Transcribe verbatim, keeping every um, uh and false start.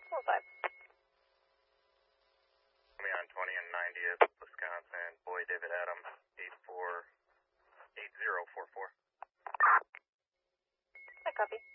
one five. Me on twenty and ninetieth, Wisconsin, Boy David Adam, eight four eight zero four four. I copy.